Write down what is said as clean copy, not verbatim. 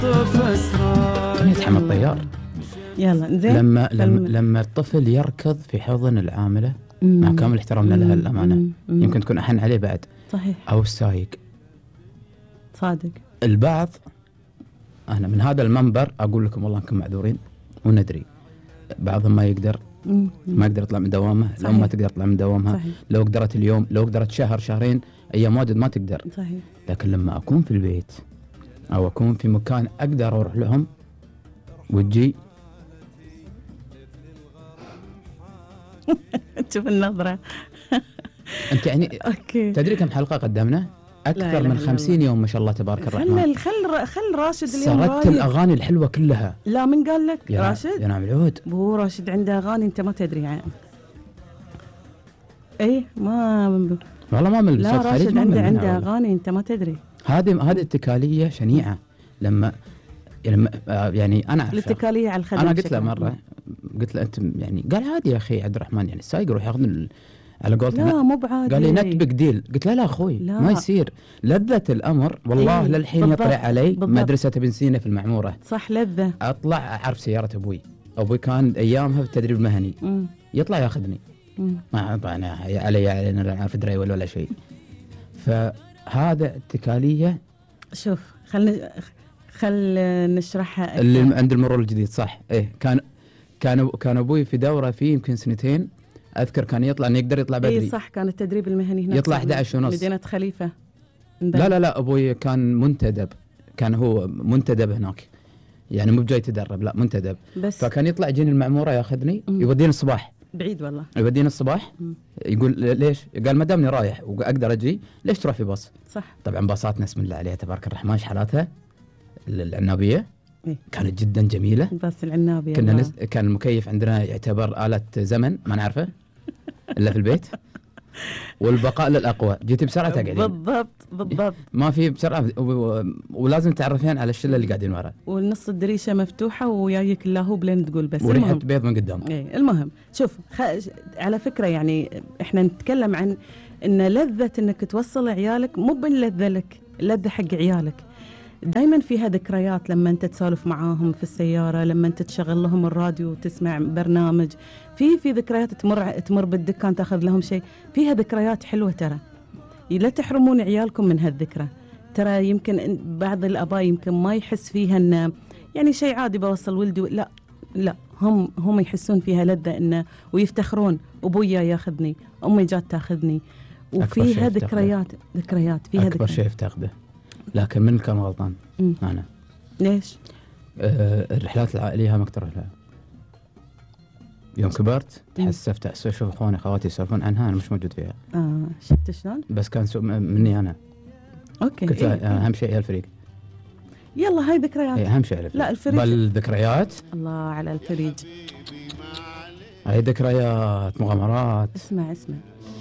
كان يتحمل طيار. يلا زين. لما الطفل يركض في حضن العاملة مع كامل احترامنا لها الأمانة، يمكن تكون أحن عليه بعد. صحيح. أو السايق. صادق. البعض، أنا من هذا المنبر أقول لكم والله أنكم معذورين وندري، بعضهم ما يقدر يطلع من دوامه، لو ما تقدر تطلع من دوامها. صحيح. لو قدرت اليوم، لو قدرت شهر شهرين، أيام واجد ما تقدر. صحيح. لكن لما أكون في البيت أو أكون في مكان أقدر أروح لهم وتجي شوف النظرة. أنت يعني أوكي. تدري كم حلقة قدمنا؟ أكثر من 50 يوم ما شاء الله تبارك الرحمن. خل راشد اليوم سردت الأغاني الحلوة كلها. لا من قال لك راشد؟ يا نعم العود. هو راشد عنده أغاني أنت ما تدري يعني. إيه ما والله ما من لا راشد عنده أغاني أنت ما تدري. هذه الاتكالية شنيعة. لما يعني أنا عارفة الاتكالية على الخدمة. أنا قلت له مرة، قلت له أنت يعني، قال عادي يا أخي عبد الرحمن، يعني السايق يروح ياخذ على قولتنا. لا مو بعادي. قال لي نتبك ديل. قلت له لا أخوي ما يصير. لذة الأمر والله للحين يطلع علي مدرسة ابن سينا في المعمورة. صح لذة. أطلع أعرف سيارة أبوي كان أيامها في التدريب المهني. يطلع ياخذني. ما أنا علينا لا عارف دري ولا شيء. فهذا اتكالية. شوف خل نشرحها أكثر. اللي عند المرور الجديد صح. إيه كان أبوي في دورة فيه يمكن سنتين، أذكر كان يطلع أنه يقدر يطلع بدري. إيه صح، كان التدريب المهني هناك يطلع 11:30 مدينة خليفة. لا أبوي كان منتدب، كان هو منتدب هناك، يعني مو جاي يتدرب، لا منتدب بس. فكان يطلع يجيني المعمورة ياخذني يوديني الصباح. بعيد والله. يوديني الصباح. يقول ليش؟ قال ما دامني رايح وأقدر أجي ليش تروح في باص؟ صح. طبعا باصاتنا بسم الله عليها تبارك الرحمن شحالاتها العنابية كانت جدا جميلة. بس العنابية كان المكيف عندنا يعتبر آلة زمن ما نعرفه إلا في البيت. والبقاء للأقوى. جيتي بسرعة تقعدين. بالضبط. ما في بسرعة ولازم تعرفين على الشلة اللي قاعدين ورا. والنص الدريشة مفتوحة ويايك اللاهو بلين تقول بس. وريحة بيض من قدام. المهم شوف على فكرة يعني احنا نتكلم عن ان لذة انك توصل عيالك مو باللذة لك، اللذة حق عيالك. دايما فيها ذكريات لما انت تسولف معاهم في السيارة، لما انت تشغل لهم الراديو وتسمع برنامج، في ذكريات تمر بالدكان تاخذ لهم شيء، فيها ذكريات حلوة. ترى لا تحرمون عيالكم من هالذكرى. ترى يمكن بعض الآباء يمكن ما يحس فيها انه يعني شيء عادي بوصل ولدي، لا هم يحسون فيها لذة انه ويفتخرون ابويا ياخذني، امي جات تاخذني، وفيها ذكريات فيها أكبر شيء افتقده. لكن من كان غلطان؟ أنا. ليش؟ الرحلات العائلية ما أقدر لها. يوم كبرت تحسفت أشوف أخواني أخواتي يسولفون عنها، أنا مش موجود فيها. شفت شلون؟ بس كان سوء مني أنا. أوكي. قلت أهم شيء هي الفريق. يلا هاي ذكريات. أهم شيء الفريق. لا الفريق. بالذكريات. الله على الفريق. هاي ذكريات مغامرات. اسمع